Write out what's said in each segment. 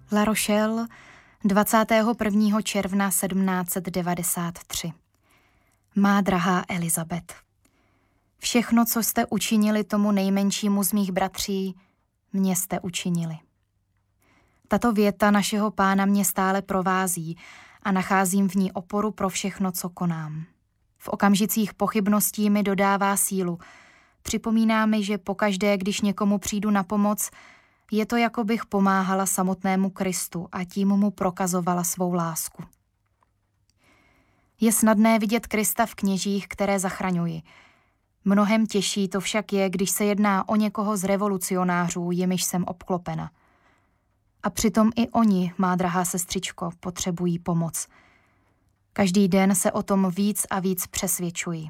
La Rochelle, 21. června 1793. Má drahá Elizabeth, všechno, co jste učinili tomu nejmenšímu z mých bratří, mě jste učinili. Tato věta našeho Pána mě stále provází a nacházím v ní oporu pro všechno, co konám. V okamžicích pochybností mi dodává sílu. Připomíná mi, že pokaždé, když někomu přijdu na pomoc, je to, jako bych pomáhala samotnému Kristu a tím mu prokazovala svou lásku. Je snadné vidět Krista v kněžích, které zachraňuji. Mnohem těžší to však je, když se jedná o někoho z revolucionářů, jimiž jsem obklopena. A přitom i oni, má drahá sestřičko, potřebují pomoc. Každý den se o tom víc a víc přesvědčuji.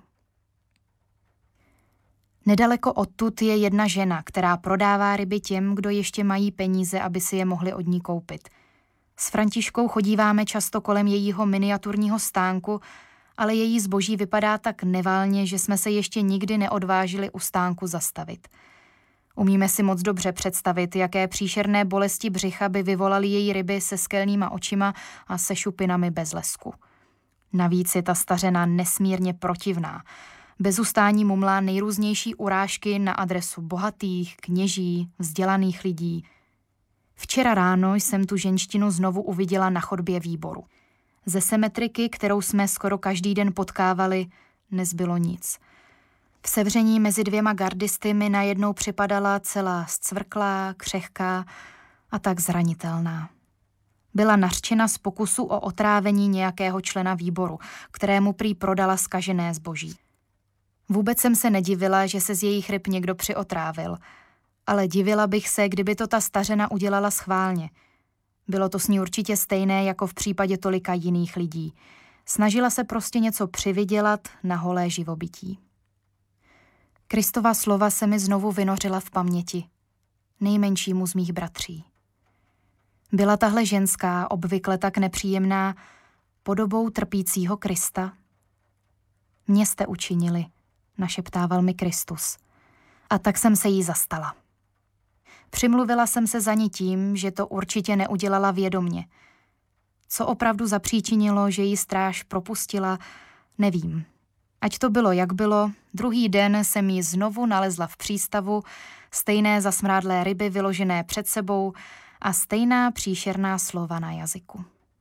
Nedaleko odtud je jedna žena, která prodává ryby těm, kdo ještě mají peníze, aby si je mohli od ní koupit. S Františkou chodíváme často kolem jejího miniaturního stánku, ale její zboží vypadá tak nevalně, že jsme se ještě nikdy neodvážili u stánku zastavit. Umíme si moc dobře představit, jaké příšerné bolesti břicha by vyvolaly její ryby se skelnýma očima a se šupinami bez lesku. Navíc je ta stařena nesmírně protivná. Bez ustání mumlá nejrůznější urážky na adresu bohatých, kněží, vzdělaných lidí. Včera ráno jsem tu ženštinu znovu uviděla na chodbě výboru. Ze symetriky, kterou jsme skoro každý den potkávali, nezbylo nic. V sevření mezi dvěma gardisty mi najednou připadala celá zcvrklá, křehká a tak zranitelná. Byla nařčena z pokusu o otrávení nějakého člena výboru, kterému prý prodala zkažené zboží. Vůbec jsem se nedivila, že se z jejich ryb někdo přiotrávil, ale divila bych se, kdyby to ta stařena udělala schválně. Bylo to s ní určitě stejné jako v případě tolika jiných lidí. Snažila se prostě něco přivydělat na holé živobytí. Kristova slova se mi znovu vynořila v paměti. Nejmenšímu z mých bratří. Byla tahle ženská, obvykle tak nepříjemná, podobou trpícího Krista? Mě jste učinili, našeptával mi Kristus. A tak jsem se jí zastala. Přimluvila jsem se za ní tím, že to určitě neudělala vědomně. Co opravdu zapříčinilo, že jí stráž propustila, nevím. Ať to bylo, jak bylo, druhý den jsem jí znovu nalezla v přístavu, stejné zasmrádlé ryby vyložené před sebou a stejná příšerná slova na jazyku.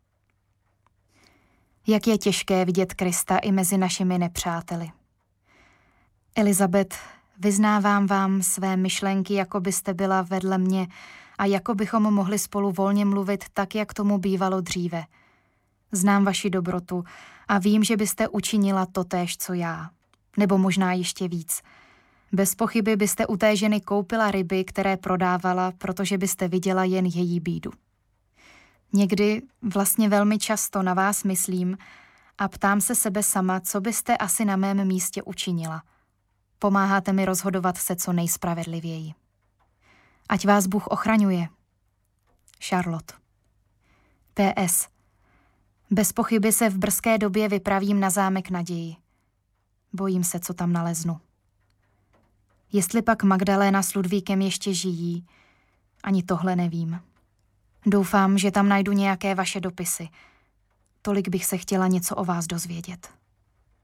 Jak je těžké vidět Krista i mezi našimi nepřáteli. Elizabeth, vyznávám vám své myšlenky, jako byste byla vedle mě a jako bychom mohli spolu volně mluvit tak, jak tomu bývalo dříve. Znám vaši dobrotu a vím, že byste učinila totéž, co já. Nebo možná ještě víc. Bez pochyby byste u té ženy koupila ryby, které prodávala, protože byste viděla jen její bídu. Někdy, vlastně velmi často na vás myslím a ptám se sebe sama, co byste asi na mém místě učinila. Pomáháte mi rozhodovat se co nejspravedlivěji. Ať vás Bůh ochraňuje. Charlotte. PS. Bez pochyby se v brzké době vypravím na zámek naději. Bojím se, co tam naleznu. Jestli pak Magdaléna s Ludvíkem ještě žijí, ani tohle nevím. Doufám, že tam najdu nějaké vaše dopisy. Tolik bych se chtěla něco o vás dozvědět.